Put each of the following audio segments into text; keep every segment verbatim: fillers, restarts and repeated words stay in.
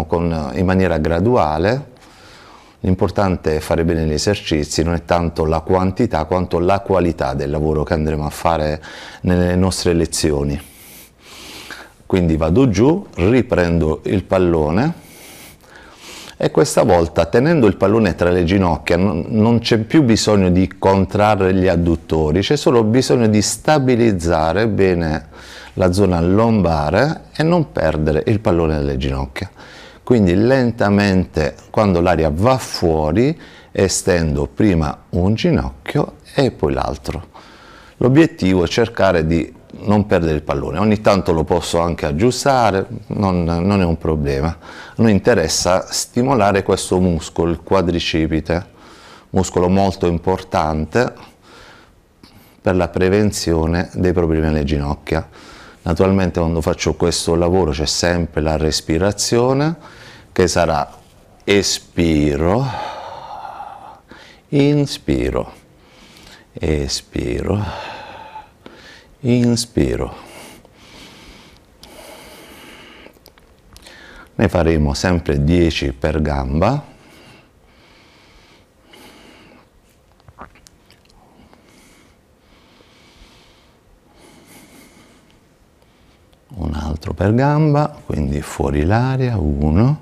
con, in maniera graduale. L'importante è fare bene gli esercizi, non è tanto la quantità quanto la qualità del lavoro che andremo a fare nelle nostre lezioni. Quindi vado giù, riprendo il pallone e questa volta, tenendo il pallone tra le ginocchia, non c'è più bisogno di contrarre gli adduttori, c'è solo bisogno di stabilizzare bene la zona lombare e non perdere il pallone dalle ginocchia. Quindi lentamente, quando l'aria va fuori, estendo prima un ginocchio e poi l'altro. L'obiettivo è cercare di non perdere il pallone. Ogni tanto lo posso anche aggiustare, non, non è un problema. A noi interessa stimolare questo muscolo, il quadricipite, muscolo molto importante per la prevenzione dei problemi alle ginocchia. Naturalmente quando faccio questo lavoro c'è sempre la respirazione, che sarà espiro, inspiro, espiro, inspiro. Ne faremo sempre dieci per gamba. Un altro per gamba, quindi fuori l'aria, uno,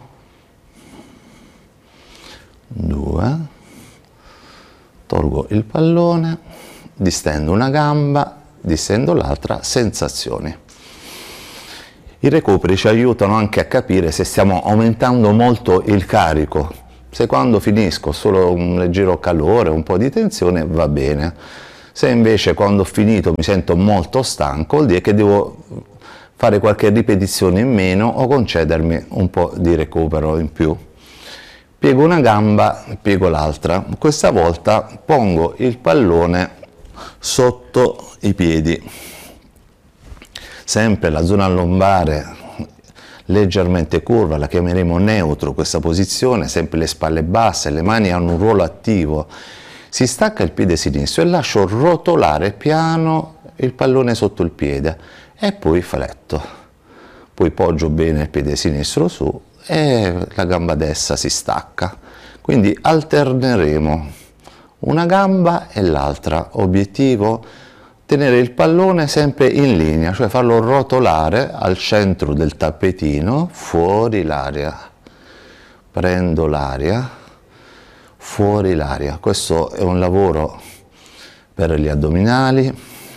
due, tolgo il pallone, distendo una gamba, distendo l'altra, sensazioni. I recuperi ci aiutano anche a capire se stiamo aumentando molto il carico. Se quando finisco solo un leggero calore, un po' di tensione, va bene. Se invece quando ho finito mi sento molto stanco, vuol dire che devo fare qualche ripetizione in meno o concedermi un po' di recupero in più. Piego una gamba, piego l'altra. Questa volta pongo il pallone sotto i piedi. Sempre la zona lombare leggermente curva, la chiameremo neutro questa posizione, sempre le spalle basse, le mani hanno un ruolo attivo. Si stacca il piede sinistro e lascio rotolare piano il pallone sotto il piede e poi fletto. Poi poggio bene il piede sinistro su e la gamba destra si stacca. Quindi alterneremo una gamba e l'altra. Obiettivo: tenere il pallone sempre in linea, cioè farlo rotolare al centro del tappetino, fuori l'aria. Prendo l'aria, fuori l'aria. Questo è un lavoro per gli addominali,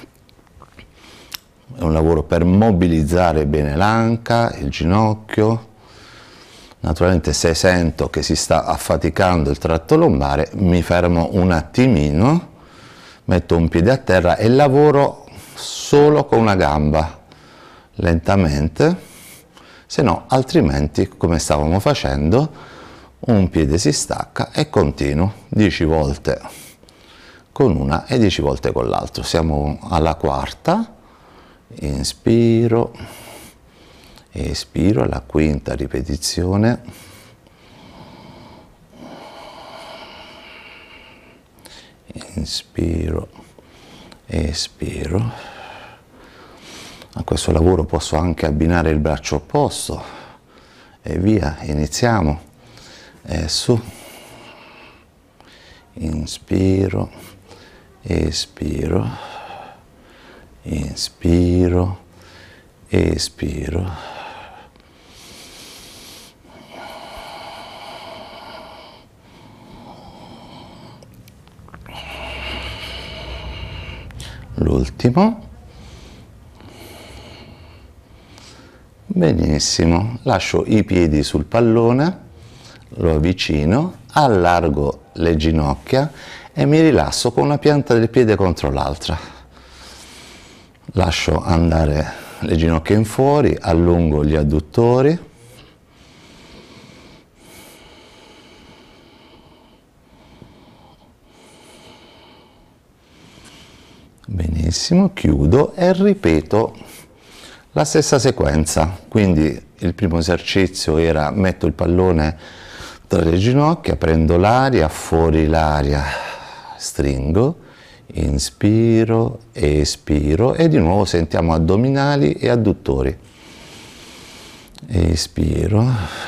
è un lavoro per mobilizzare bene l'anca, il ginocchio. Naturalmente se sento che si sta affaticando il tratto lombare, mi fermo un attimino, metto un piede a terra e lavoro solo con una gamba, lentamente, se no altrimenti, come stavamo facendo, un piede si stacca e continuo dieci volte con una e dieci volte con l'altro. Siamo alla quarta, inspiro, espiro, alla quinta ripetizione, inspiro, espiro. A questo lavoro posso anche abbinare il braccio opposto e via, iniziamo. E su, inspiro, espiro, inspiro, espiro. L'ultimo. Benissimo, lascio i piedi sul pallone, lo avvicino, allargo le ginocchia e mi rilasso con una pianta del piede contro l'altra. Lascio andare le ginocchia in fuori, allungo gli adduttori. Benissimo, chiudo e ripeto la stessa sequenza. Quindi il primo esercizio era: metto il pallone tra le ginocchia, prendo l'aria, fuori l'aria, stringo, inspiro, espiro e di nuovo sentiamo addominali e adduttori. Espiro,